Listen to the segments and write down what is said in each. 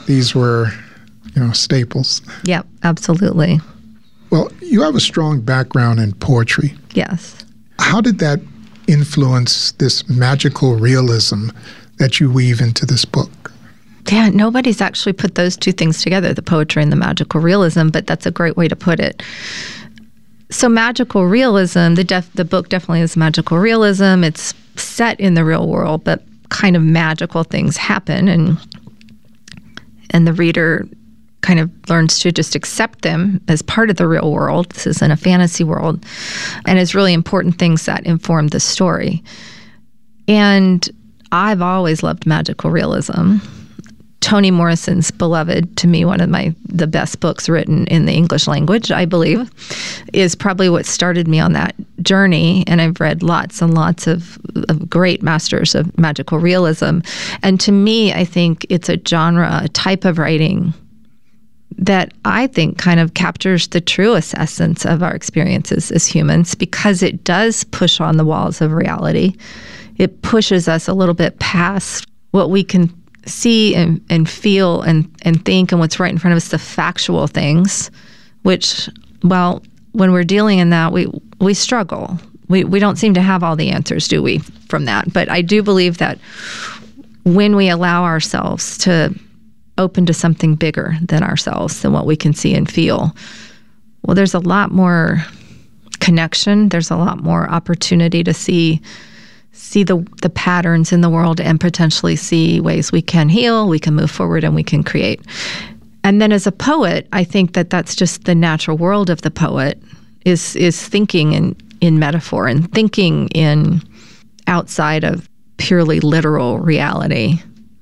these were, staples. Yep, absolutely. Well, you have a strong background in poetry. Yes. How did that influence this magical realism that you weave into this book? Yeah, nobody's actually put those two things together, the poetry and the magical realism, but that's a great way to put it. So magical realism, the book definitely is magical realism. It's set in the real world, but kind of magical things happen, and the reader kind of learns to just accept them as part of the real world. This isn't a fantasy world. And it's really important things that inform the story. And I've always loved magical realism. Toni Morrison's Beloved, to me, one of the best books written in the English language, I believe, is probably what started me on that journey. And I've read lots and lots of great masters of magical realism. And to me, I think it's a genre, a type of writing that I think kind of captures the truest essence of our experiences as humans, because it does push on the walls of reality. It pushes us a little bit past what we can see and feel and think and what's right in front of us, the factual things, which, well, when we're dealing in that, we struggle. We don't seem to have all the answers, do we, from that? But I do believe that when we allow ourselves to open to something bigger than ourselves, than what we can see and feel, well, there's a lot more connection. There's a lot more opportunity to see the patterns in the world and potentially see ways we can heal, we can move forward, and we can create. And then as a poet, I think that that's just the natural world of the poet, is thinking in metaphor and thinking in outside of purely literal reality.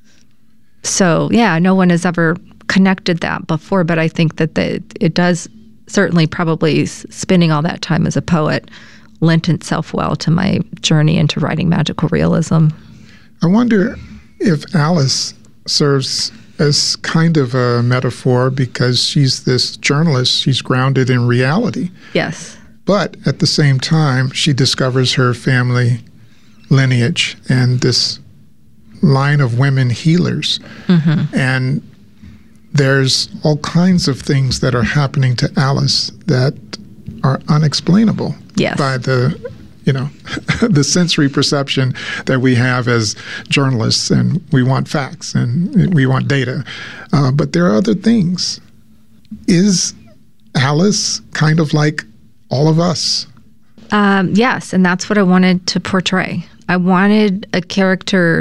So, yeah, no one has ever connected that before, but I think that it does certainly, probably spending all that time as a poet lent itself well to my journey into writing magical realism. I wonder if Alice serves as kind of a metaphor, because she's this journalist, she's grounded in reality. Yes. But at the same time, she discovers her family lineage and this line of women healers. Mm-hmm. And there's all kinds of things that are happening to Alice that are unexplainable. Yes. By the the sensory perception that we have as journalists, and we want facts and we want data. But there are other things. Is Alice kind of like all of us? Yes, and that's what I wanted to portray. I wanted a character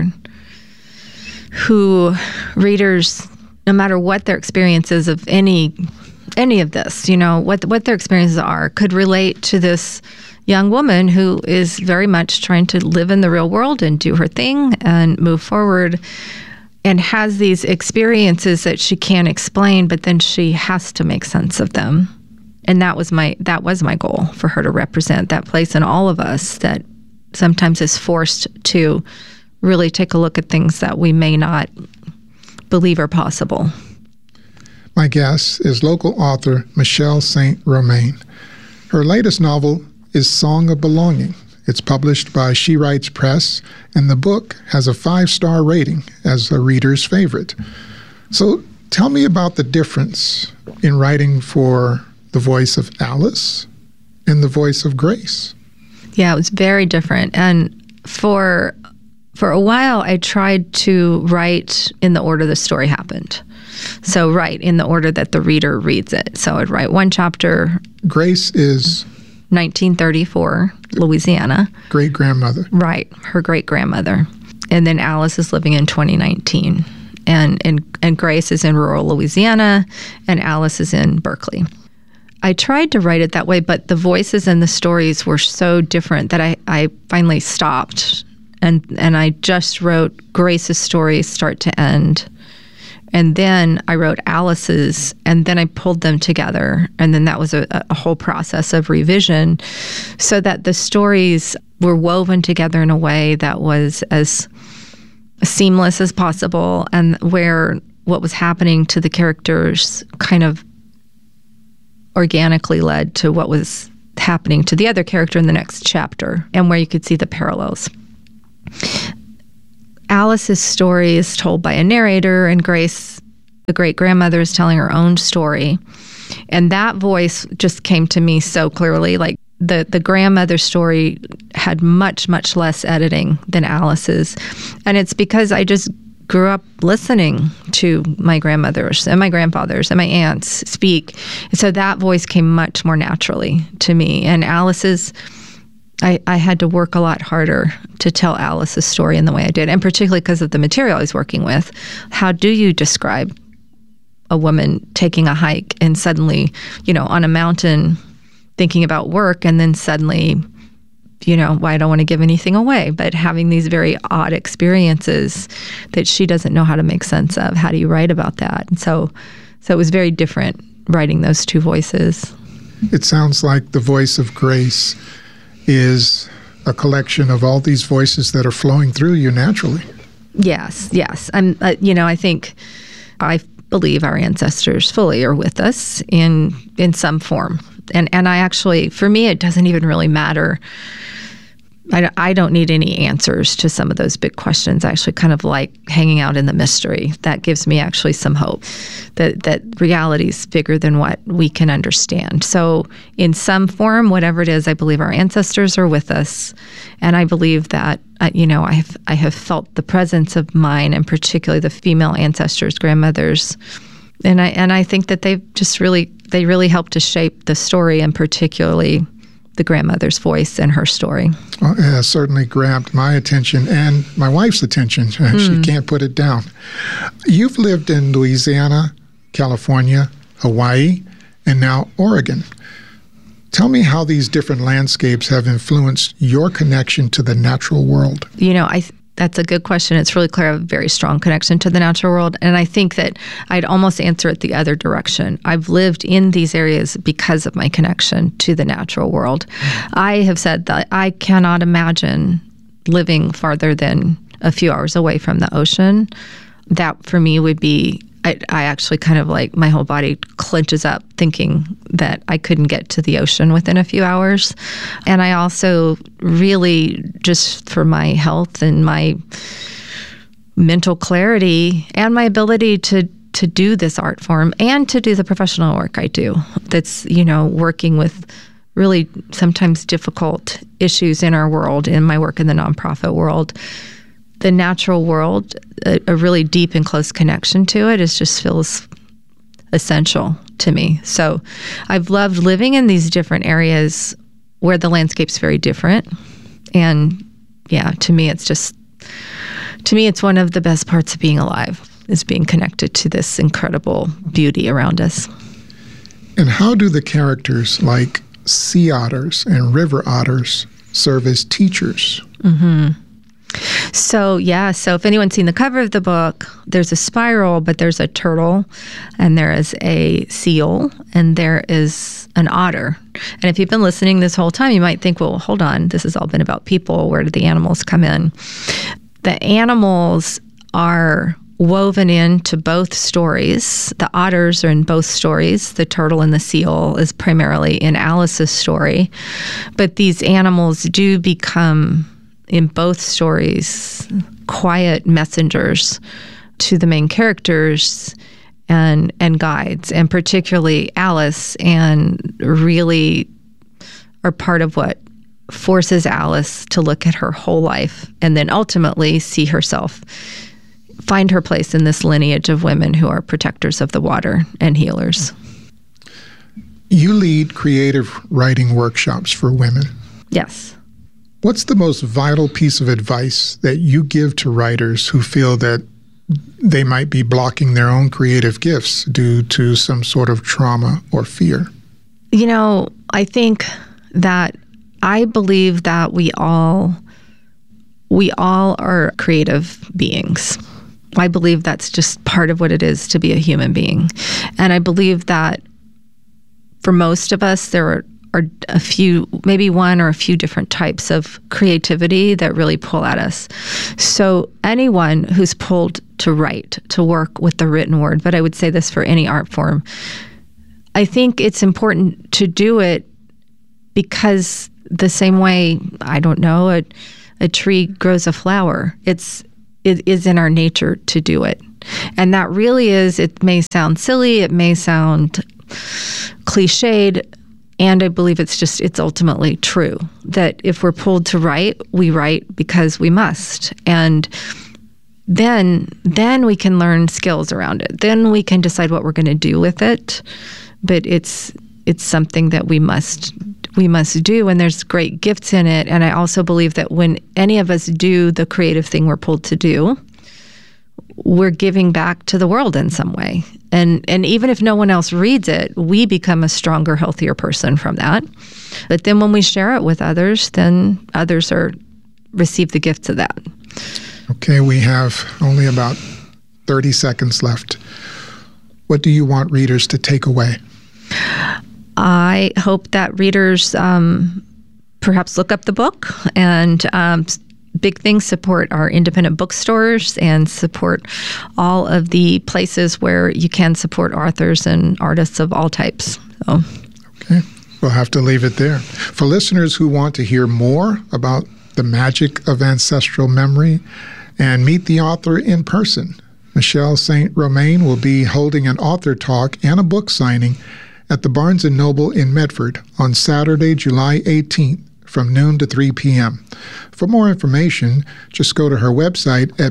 who readers, no matter what their experiences of any of this, what their experiences are, could relate to this young woman who is very much trying to live in the real world and do her thing and move forward, and has these experiences that she can't explain, but then she has to make sense of them. And that was my goal, for her to represent that place in all of us that sometimes is forced to really take a look at things that we may not believe are possible. My guest is local author Michelle St. Romain. Her latest novel is Song of Belonging. It's published by She Writes Press, and the book has a 5-star rating as a reader's favorite. So tell me about the difference in writing for the voice of Alice and the voice of Grace. Yeah, it was very different. And for a while, I tried to write in the order the story happened. So write in the order that the reader reads it. So I'd write one chapter. Grace is 1934, Louisiana. Great-grandmother. Right, her great-grandmother. And then Alice is living in 2019. And Grace is in rural Louisiana, and Alice is in Berkeley. I tried to write it that way, but the voices and the stories were so different that I finally stopped. And I just wrote Grace's story start to end. And then I wrote Alice's, and then I pulled them together. And then that was a whole process of revision, so that the stories were woven together in a way that was as seamless as possible, and where what was happening to the characters kind of organically led to what was happening to the other character in the next chapter, and where you could see the parallels. Alice's story is told by a narrator, and Grace The great-grandmother is telling her own story. And that voice just came to me so clearly. Like the grandmother story had much, much less editing than Alice's. And it's because I just grew up listening to my grandmothers and my grandfathers and my aunts speak. So that voice came much more naturally to me. And Alice's, I had to work a lot harder to tell Alice's story in the way I did, and particularly because of the material I was working with. How do you describe a woman taking a hike and suddenly, on a mountain thinking about work, and then suddenly, well, I don't want to give anything away, but having these very odd experiences that she doesn't know how to make sense of. How do you write about that? And so it was very different writing those two voices. It sounds like the voice of Grace is a collection of all these voices that are flowing through you naturally. Yes. I believe our ancestors fully are with us in some form. And I actually, for me, it doesn't even really matter. I don't need any answers to some of those big questions. I actually kind of like hanging out in the mystery. That gives me actually some hope that reality is bigger than what we can understand. So in some form, whatever it is, I believe our ancestors are with us. And I believe that, I have felt the presence of mine, and particularly the female ancestors, grandmothers. And I think that they really helped to shape the story, and particularly the grandmother's voice and her story. Well, it has certainly grabbed my attention and my wife's attention. She can't put it down. You've lived in Louisiana, California, Hawaii, and now Oregon. Tell me how these different landscapes have influenced your connection to the natural world. That's a good question. It's really clear I have a very strong connection to the natural world. And I think that I'd almost answer it the other direction. I've lived in these areas because of my connection to the natural world. I have said that I cannot imagine living farther than a few hours away from the ocean. That for me would be, I actually kind of like my whole body clenches up thinking that I couldn't get to the ocean within a few hours. And I also really, just for my health and my mental clarity and my ability to do this art form and to do the professional work I do, that's, working with really sometimes difficult issues in our world, in my work in the nonprofit world. The natural world, a really deep and close connection to it, just feels essential to me. So I've loved living in these different areas where the landscape's very different. And to me, it's one of the best parts of being alive, is being connected to this incredible beauty around us. And how do the characters like sea otters and river otters serve as teachers? Mm-hmm. So if anyone's seen the cover of the book, there's a spiral, but there's a turtle, and there is a seal, and there is an otter. And if you've been listening this whole time, you might think, well, hold on, this has all been about people. Where did the animals come in? The animals are woven into both stories. The otters are in both stories. The turtle and the seal is primarily in Alice's story. But these animals do become, in both stories, quiet messengers to the main characters and guides, and particularly Alice, and really are part of what forces Alice to look at her whole life and then ultimately see herself, find her place in this lineage of women who are protectors of the water and healers. You lead creative writing workshops for women. Yes. What's the most vital piece of advice that you give to writers who feel that they might be blocking their own creative gifts due to some sort of trauma or fear? I think that I believe that we all are creative beings. I believe that's just part of what it is to be a human being. And I believe that for most of us, there are a few, maybe one or a few different types of creativity that really pull at us. So anyone who's pulled to write, to work with the written word, but I would say this for any art form, I think it's important to do it because the same way, I don't know, a tree grows a flower. It is in our nature to do it. And that really is, it may sound silly, it may sound cliched, and I believe it's ultimately true that if we're pulled to write, we write because we must. And then we can learn skills around it. Then we can decide what we're going to do with it. But it's something that we must do, and there's great gifts in it. And I also believe that when any of us do the creative thing we're pulled to do, we're giving back to the world in some way. And even if no one else reads it, we become a stronger, healthier person from that. But then when we share it with others, then others receive the gifts of that. Okay, we have only about 30 seconds left. What do you want readers to take away? I hope that readers perhaps look up the book, and big things, support our independent bookstores and support all of the places where you can support authors and artists of all types. So. Okay, we'll have to leave it there. For listeners who want to hear more about the magic of ancestral memory and meet the author in person, Michelle St. Romain will be holding an author talk and a book signing at the Barnes & Noble in Medford on Saturday, July 18th from noon to 3 p.m. For more information, just go to her website at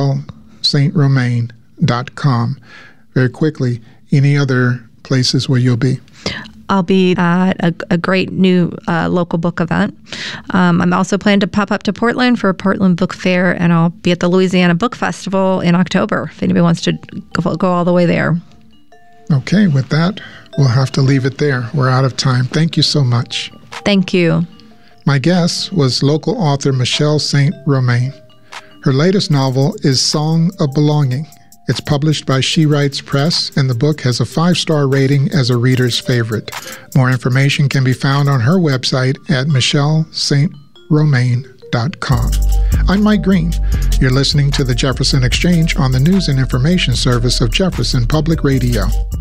michellestsromain.com. Very quickly, any other places where you'll be? I'll be at a great new local book event. I'm also planning to pop up to Portland for a Portland Book Fair, and I'll be at the Louisiana Book Festival in October, if anybody wants to go all the way there. Okay, with that, we'll have to leave it there. We're out of time. Thank you so much. Thank you. My guest was local author Michelle St. Romain. Her latest novel is Song of Belonging. It's published by She Writes Press, and the book has a 5-star rating as a reader's favorite. More information can be found on her website at michellestsromain.com. I'm Mike Green. You're listening to the Jefferson Exchange on the News and Information Service of Jefferson Public Radio.